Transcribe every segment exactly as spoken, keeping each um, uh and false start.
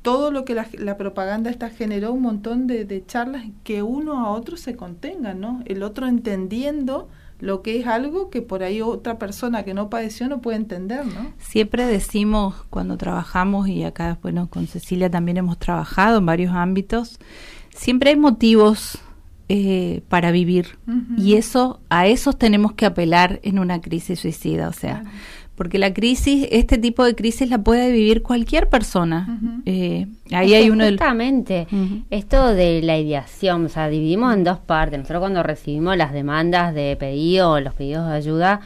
todo lo que la, la propaganda esta generó un montón de, de charlas que uno a otro se contengan, ¿no? El otro entendiendo lo que es algo que por ahí otra persona que no padeció no puede entender, ¿no? Siempre decimos cuando trabajamos, y acá, bueno, con Cecilia también hemos trabajado en varios ámbitos, siempre hay motivos eh, para vivir, uh-huh. y eso a esos tenemos que apelar en una crisis suicida, o sea, claro. porque la crisis, este tipo de crisis la puede vivir cualquier persona. Uh-huh. Eh, ahí es hay que uno justamente del... uh-huh. esto de la ideación, o sea, dividimos en dos partes. Nosotros cuando recibimos las demandas de pedido o los pedidos de ayuda,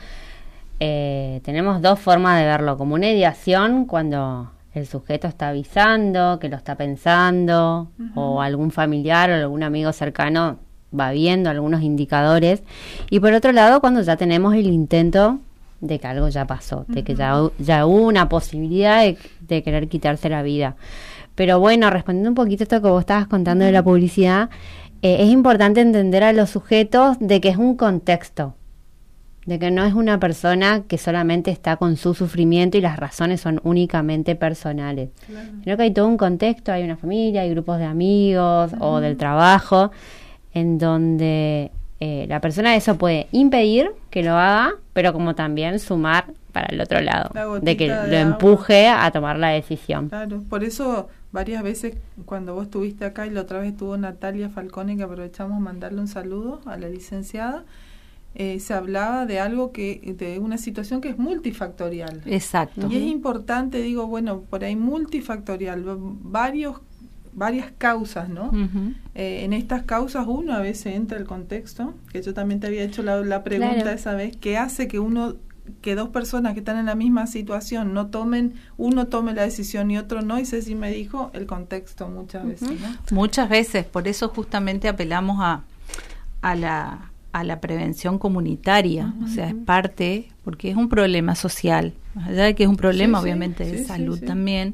eh, tenemos dos formas de verlo, como una ideación cuando el sujeto está avisando, que lo está pensando, uh-huh. o algún familiar o algún amigo cercano va viendo algunos indicadores, y por otro lado cuando ya tenemos el intento de que algo ya pasó, de que ya, ya hubo una posibilidad de, de querer quitarse la vida. Pero bueno, respondiendo un poquito a esto que vos estabas contando de la publicidad, eh, es importante entender a los sujetos de que es un contexto, de que no es una persona que solamente está con su sufrimiento y las razones son únicamente personales, claro. sino que hay todo un contexto, hay una familia, hay grupos de amigos uh-huh. o del trabajo, en donde eh, la persona eso puede impedir que lo haga, pero como también sumar para el otro lado, de que de lo empuje agua. A tomar la decisión. Claro, por eso varias veces cuando vos estuviste acá y la otra vez estuvo Natalia Falcone, que aprovechamos mandarle un saludo a la licenciada, eh, se hablaba de algo que, de una situación que es multifactorial. Exacto. Y es importante, digo, bueno, por ahí multifactorial, varios varias causas, ¿no? Uh-huh. Eh, en estas causas uno a veces entra el contexto, que yo también te había hecho la, la pregunta claro. esa vez, que hace que uno, que dos personas que están en la misma situación no tomen, uno tome la decisión y otro no, y Ceci me dijo el contexto muchas veces, uh-huh. ¿no? Muchas veces, por eso justamente apelamos a, a la a la prevención comunitaria, uh-huh. o sea, es parte, porque es un problema social, más allá de que es un problema sí, obviamente sí, de sí, salud sí, sí. también,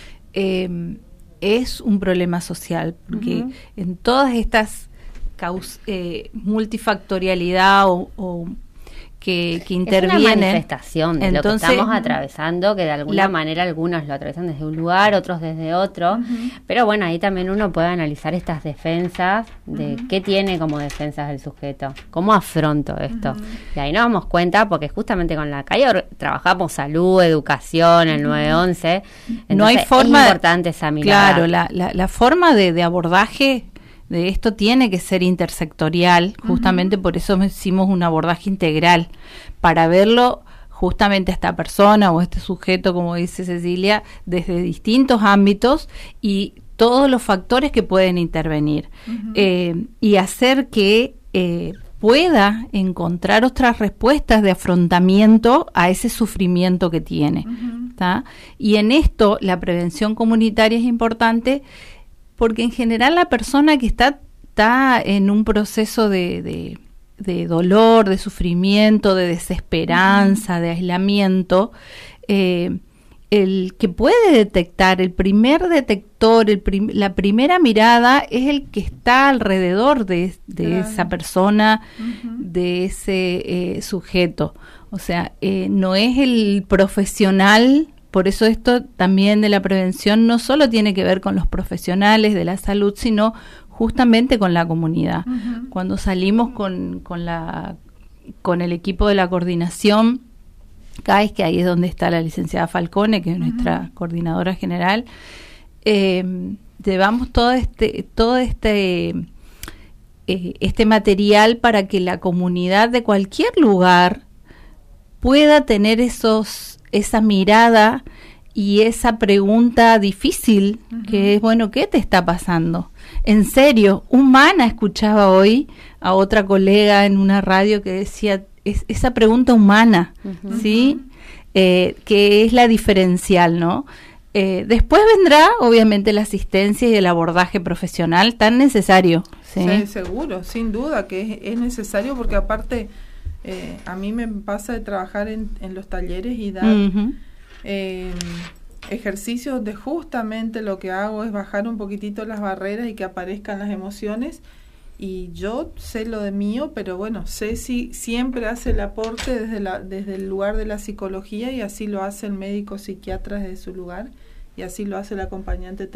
eh, es un problema social, porque uh-huh. en todas estas caus- eh, multifactorialidad o, o que, que intervienen... Es una manifestación de entonces, lo que estamos atravesando, que de alguna la, manera algunos lo atraviesan desde un lugar, otros desde otro, uh-huh. pero bueno, ahí también uno puede analizar estas defensas, de uh-huh. qué tiene como defensas el sujeto, cómo afronto esto. Uh-huh. Y ahí nos damos cuenta, porque justamente con la calle trabajamos salud, educación, el nueve once, entonces no hay forma, es importante esa mirada. Claro, la, la, la forma de, de abordaje de esto tiene que ser intersectorial, justamente uh-huh. por eso hicimos un abordaje integral, para verlo justamente a esta persona o a este sujeto, como dice Cecilia, desde distintos ámbitos y todos los factores que pueden intervenir, uh-huh. eh, y hacer que eh, pueda encontrar otras respuestas de afrontamiento a ese sufrimiento que tiene. Uh-huh. ¿tá? Y en esto la prevención comunitaria es importante, porque en general la persona que está, está en un proceso de, de, de dolor, de sufrimiento, de desesperanza, uh-huh. de aislamiento, eh, el que puede detectar, el primer detector, el prim, la primera mirada es el que está alrededor de, de claro. esa persona, uh-huh. de ese eh, sujeto. O sea, eh, no es el profesional. Por eso esto también de la prevención no solo tiene que ver con los profesionales de la salud, sino justamente con la comunidad. Uh-huh. Cuando salimos con, con, la, con el equipo de la coordinación, C A E S, que ahí es donde está la licenciada Falcone, que es uh-huh. nuestra coordinadora general, eh, llevamos todo este, todo este, eh, este material para que la comunidad de cualquier lugar pueda tener esos esa mirada y esa pregunta difícil, uh-huh. que es, bueno, ¿qué te está pasando? En serio, humana, escuchaba hoy a otra colega en una radio que decía, es, esa pregunta humana, uh-huh. ¿sí? Eh, que es la diferencial, ¿no? Eh, después vendrá, obviamente, la asistencia y el abordaje profesional tan necesario. Sí, sí seguro, sin duda que es, es necesario, porque aparte... Eh, a mí me pasa de trabajar en, en los talleres y dar uh-huh. eh, ejercicios donde justamente lo que hago es bajar un poquitito las barreras y que aparezcan las emociones, y yo sé lo de mío, pero bueno, Ceci siempre hace el aporte desde, la, desde el lugar de la psicología, y así lo hace el médico psiquiatra desde su lugar, y así lo hace el acompañante